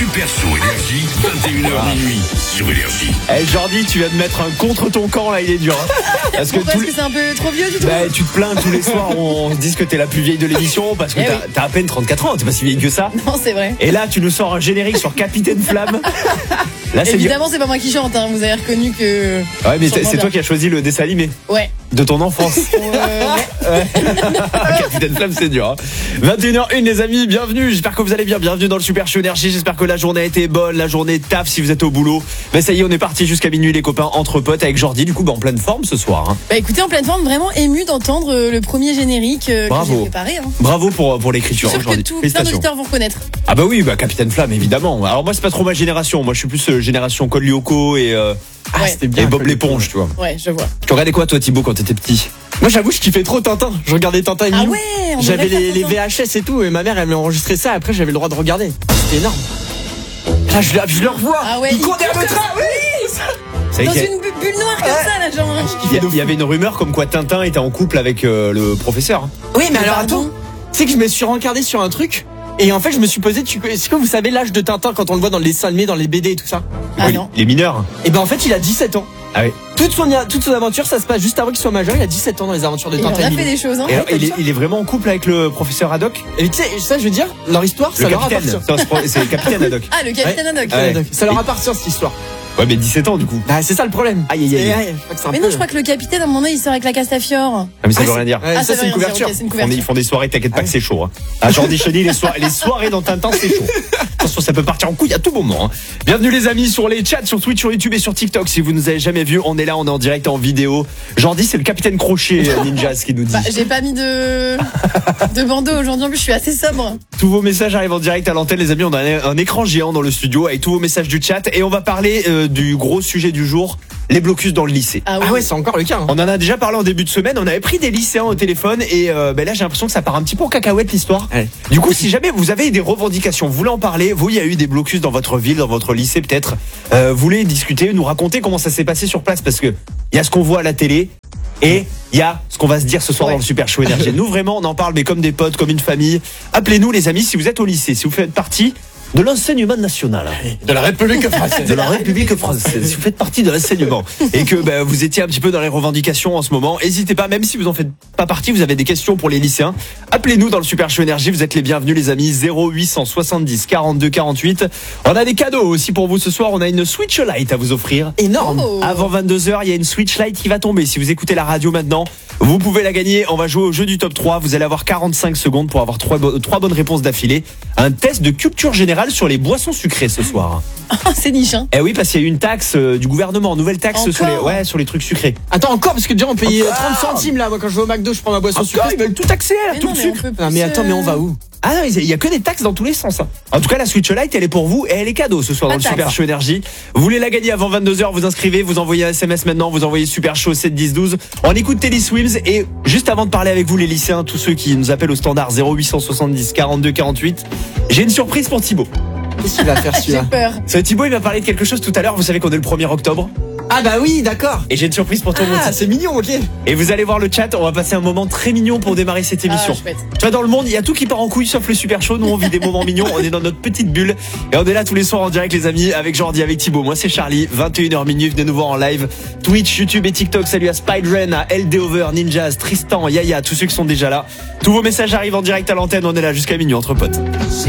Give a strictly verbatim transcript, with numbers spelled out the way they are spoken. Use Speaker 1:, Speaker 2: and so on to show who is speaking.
Speaker 1: Super Show Énergie, vingt et une heures minuit sur Énergie.
Speaker 2: Eh Jordi, tu viens de mettre un contre ton camp là, il est dur. Hein.
Speaker 3: Parce que, parce que c'est un peu trop vieux du tout.
Speaker 2: Bah, tu te plains tous les soirs, on se dit que t'es la plus vieille de l'émission parce que
Speaker 3: eh
Speaker 2: t'as,
Speaker 3: oui.
Speaker 2: t'as à peine trente-quatre ans, t'es pas si vieille que ça.
Speaker 3: Non, c'est vrai.
Speaker 2: Et là, tu nous sors un générique sur Capitaine Flamme. Là, c'est
Speaker 3: Évidemment, c'est pas moi qui chante, hein. Vous avez reconnu que.
Speaker 2: Ouais, mais c'est, c'est toi qui as choisi le dessin animé.
Speaker 3: Ouais.
Speaker 2: De ton enfance.
Speaker 3: Euh, ouais.
Speaker 2: Capitaine Flamme, c'est dur. Hein. vingt et une heures une, les amis, bienvenue. J'espère que vous allez bien. Bienvenue dans le Super Show Énergie. J'espère que la journée a été bonne, la journée taf si vous êtes au boulot. Mais ça y est, on est parti jusqu'à minuit, les copains, entre potes avec Jordi. Du coup, bah, en pleine forme ce soir. Hein.
Speaker 3: Bah écoutez, en pleine forme, vraiment ému d'entendre le premier générique euh, que
Speaker 2: Bravo.
Speaker 3: j'ai préparé. Hein.
Speaker 2: Bravo pour, pour
Speaker 3: Je
Speaker 2: l'écriture,
Speaker 3: suis
Speaker 2: hein,
Speaker 3: sûr que
Speaker 2: Jordi.
Speaker 3: tout, plein
Speaker 2: Félicitations.
Speaker 3: d'auditeurs vont reconnaître.
Speaker 2: Ah bah oui, bah Capitaine Flamme, évidemment. Alors moi, c'est pas trop ma génération. Moi, je suis plus euh, génération Col Lyoko et, euh,
Speaker 3: Ah,
Speaker 2: c'était bien, et Bob l'éponge, tu vois.
Speaker 3: Ouais, je vois.
Speaker 2: Tu regardais quoi, toi, Thibaut, quand t'étais petit?
Speaker 4: Moi j'avoue je kiffais trop Tintin. Je regardais Tintin et
Speaker 3: Ah
Speaker 4: Milou.
Speaker 3: ouais, on
Speaker 4: J'avais
Speaker 3: devrait
Speaker 4: les,
Speaker 3: faire
Speaker 4: les
Speaker 3: Tintin.
Speaker 4: V H S et tout et ma mère elle m'a enregistré ça. Après j'avais le droit de regarder. C'était énorme. Là je, je le revois.
Speaker 3: Ah ouais,
Speaker 4: il
Speaker 3: il
Speaker 4: court derrière
Speaker 3: court
Speaker 4: le
Speaker 3: comme
Speaker 4: train.
Speaker 3: ça.
Speaker 4: Oui.
Speaker 2: C'est
Speaker 3: Dans
Speaker 2: vrai qu'il y a-
Speaker 3: une bu- bulle noire comme ça, là, genre.
Speaker 2: il y, a- il y avait une rumeur comme quoi Tintin était en couple avec euh, le professeur. Hein.
Speaker 4: Oui mais alors
Speaker 3: Pardon.
Speaker 4: attends. Tu sais que je me suis rencardé sur un truc. Et en fait je me suis posé. Tu, est-ce que vous savez l'âge de Tintin quand on le voit dans les dessins animés, dans les B D et tout ça?
Speaker 3: Ah
Speaker 2: Oui,
Speaker 3: non.
Speaker 2: les mineurs.
Speaker 4: Et ben en fait il a dix-sept ans.
Speaker 2: Ah oui.
Speaker 4: Toute son, toute son aventure ça se passe juste avant qu'il soit majeur. Il a dix-sept ans dans les aventures de
Speaker 3: Il en
Speaker 4: Tintin
Speaker 3: a
Speaker 4: et
Speaker 3: fait
Speaker 4: Milou.
Speaker 3: des choses, hein.
Speaker 2: Et alors,
Speaker 4: comme
Speaker 2: il, est,
Speaker 4: ça.
Speaker 2: il est vraiment en couple avec le professeur Haddock.
Speaker 4: Et tu sais ça je veux dire leur histoire
Speaker 2: Le
Speaker 4: ça leur
Speaker 2: capitaine.
Speaker 4: appartient.
Speaker 2: Non, c'est pro- c'est le capitaine Haddock.
Speaker 3: Ah, le capitaine Haddock.
Speaker 2: Ouais.
Speaker 4: Ouais, ça leur
Speaker 2: Et-
Speaker 4: appartient cette histoire.
Speaker 2: Ouais, mais dix-sept ans du coup.
Speaker 4: Bah c'est ça le problème.
Speaker 2: Aïe, aïe, aïe.
Speaker 4: Et, ouais, je crois que c'est un
Speaker 3: Mais
Speaker 4: peu-
Speaker 3: non, je crois que le capitaine, à un moment donné, il sort avec la Castafiore.
Speaker 2: Ah, mais ça
Speaker 4: Ah,
Speaker 2: veut rien dire.
Speaker 4: Ouais,
Speaker 3: Ah,
Speaker 4: ça c'est
Speaker 3: veut
Speaker 4: une
Speaker 3: rien dire,
Speaker 4: couverture.
Speaker 3: ok, c'est une
Speaker 2: Ils font, des,
Speaker 3: couverture.
Speaker 2: ils font des soirées, t'inquiète pas
Speaker 4: Ah
Speaker 2: que
Speaker 4: oui.
Speaker 2: c'est chaud. Hein. Ah, Jordi Chaudy, les, soir- les soirées dans Tintin, c'est chaud. Attention, ça peut partir en couille à tout moment. Hein. Bienvenue les amis sur les chats, sur Twitch, sur YouTube et sur TikTok. Si vous nous avez jamais vu, on est là, on est en direct en vidéo. Jordi, c'est le capitaine Crochet euh, Ninja, ce qu'il nous dit.
Speaker 3: Bah, j'ai pas mis de, de bandeau aujourd'hui, en plus, je suis assez sobre.
Speaker 2: Tous vos messages arrivent en direct à l'antenne, les amis. On a un, un écran géant dans le studio avec tous vos messages du chat et on va parler euh, du gros sujet du jour, les blocus dans le lycée.
Speaker 3: Ah oui.
Speaker 4: Ah ouais c'est encore le cas. Hein.
Speaker 2: On en a déjà parlé en début de semaine. On avait pris des lycéens au téléphone et euh, ben là j'ai l'impression que ça part un petit peu en cacahuète l'histoire.
Speaker 4: Ouais.
Speaker 2: Du coup, si jamais vous avez des revendications, vous voulez en parler, vous il y a eu des blocus dans votre ville, dans votre lycée peut-être, euh, vous voulez discuter, nous raconter comment ça s'est passé sur place parce que il y a ce qu'on voit à la télé. Et il y a ce qu'on va se dire ce soir
Speaker 3: Ouais.
Speaker 2: dans le Super Show Énergie. Nous vraiment on en parle mais comme des potes, comme une famille. Appelez-nous les amis si vous êtes au lycée, si vous faites partie de l'enseignement national.
Speaker 4: De la République française.
Speaker 2: De la République française. Si vous faites partie de l'enseignement et que bah, vous étiez un petit peu dans les revendications en ce moment, n'hésitez pas, même si vous en faites pas partie, vous avez des questions pour les lycéens, appelez-nous dans le Super Show Énergie, vous êtes les bienvenus les amis, zéro huit cent soixante-dix quarante-deux quarante-huit. On a des cadeaux aussi pour vous ce soir, on a une Switch Lite à vous offrir.
Speaker 4: Énorme.
Speaker 3: Oh.
Speaker 2: Avant vingt-deux heures, il y a une Switch Lite qui va tomber. Si vous écoutez la radio maintenant, vous pouvez la gagner. On va jouer au jeu du top trois. Vous allez avoir quarante-cinq secondes pour avoir trois, bo- trois bonnes réponses d'affilée. Un test de culture générale sur les boissons sucrées ce soir.
Speaker 3: Ah, c'est niche, hein.
Speaker 2: Eh oui, parce qu'il y a eu une taxe euh, du gouvernement, nouvelle taxe
Speaker 3: Encore
Speaker 2: sur les, ouais, sur les trucs sucrés.
Speaker 4: Attends encore parce que déjà on paye
Speaker 2: Encore
Speaker 4: trente centimes là. Moi quand je vais au McDo je prends ma boisson
Speaker 2: Encore,
Speaker 4: sucrée.
Speaker 2: ils veulent tout taxer, là,
Speaker 3: Mais
Speaker 2: tout
Speaker 3: non,
Speaker 2: le
Speaker 3: mais on
Speaker 2: sucre.
Speaker 3: peut
Speaker 4: Ah
Speaker 3: plus,
Speaker 4: mais attends mais on
Speaker 3: euh,
Speaker 4: va où?
Speaker 2: Ah non, il y a que des taxes dans tous les sens. hein. En tout cas, la Switch Lite, elle est pour vous et elle est cadeau ce soir
Speaker 3: Pas
Speaker 2: dans le
Speaker 3: de
Speaker 2: Super
Speaker 3: taxe.
Speaker 2: Show Énergie. Vous voulez la gagner avant vingt-deux heures, vous inscrivez, vous envoyez un S M S maintenant, vous envoyez Super Show sept dix douze. On écoute Telly Swims et juste avant de parler avec vous les lycéens, tous ceux qui nous appellent au standard zéro huit cent soixante-dix quarante-deux quarante-huit, j'ai une surprise pour Thibaut.
Speaker 4: Qu'est-ce qu'il va faire
Speaker 3: J'ai
Speaker 4: celui-là?
Speaker 3: peur.
Speaker 2: Ce Thibaut, il m'a parlé de quelque chose tout à l'heure, vous savez qu'on est le premier octobre
Speaker 4: Ah bah oui d'accord.
Speaker 2: et j'ai une surprise pour toi mon
Speaker 4: Ah
Speaker 2: petit.
Speaker 4: c'est mignon ok.
Speaker 2: Et vous allez voir le chat, on va passer un moment très mignon pour démarrer cette émission.
Speaker 3: Ah, chouette.
Speaker 2: Tu vois, dans le monde, il y a tout qui part en couille sauf le Super Show. Nous, on vit des moments mignons. On est dans notre petite bulle. Et on est là tous les soirs en direct, les amis, avec Jordi, avec Thibaut. Moi, c'est Charlie. vingt et une heures minuit. Venez nous voir en live. Twitch, YouTube et TikTok. Salut à Spider-Man, à L D Over, Ninjas, Tristan, Yaya, tous ceux qui sont déjà là. Tous vos messages arrivent en direct à l'antenne. On est là jusqu'à minuit entre potes.